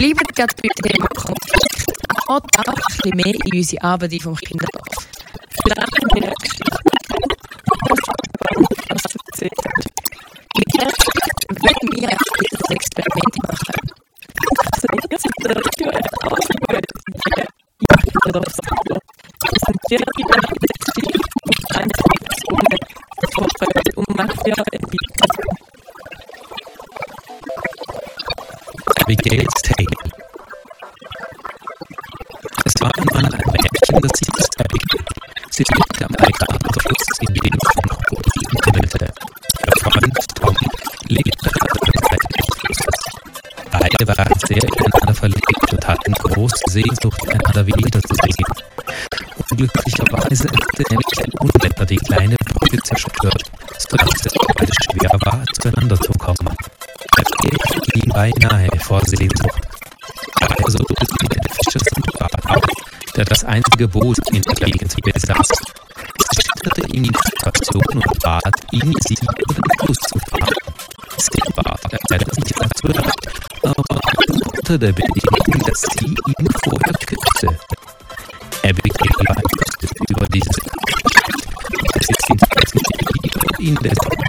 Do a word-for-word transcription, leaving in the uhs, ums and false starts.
bleiben gerade beim Thema Konflikt. Auch da ein bisschen mehr in unsere Arbeit vom Kinderdorf. Vielleicht eine Geschichte, was erzählt hat. Wenn wir ein Experiment machen. Also, ich sind der Regio ausgewählt. Ja, Kinderdorf selber. Das sind direkt die Bereiche, die eine Zone von um Mafia entwickeln. Abigail's Tale. Es war einmal ein Mädchen, das hieß Abigail. Sie lebte am Algarve-Fluss in dem von Krokodil umwimmelte. Ihr Freund Tom lebte an der Seite des Flusses. Beide waren sehr ineinander verliebt und hatten große Sehnsucht, einander wiederzusehen. Unglücklicherweise hatte nämlich ein Unwetter die kleine Brücke zerstört, sodass es beide schwer war, zueinander zu kommen. Abigail ging beinahe vor Sehnsucht. Also suchte sie den Fischersbart auf, der das einzige Boot in der Gegend besaß. Sie schilderte ihm die Situation und bat ihn, sie über den Fluss zu fahren. Sinbad erklärte sich dazu bereit, aber unter der Bedingung, dass sie ihn vorher küsste. Abigail war entrüstet über diese Geschichte. Es ist Sinbad indes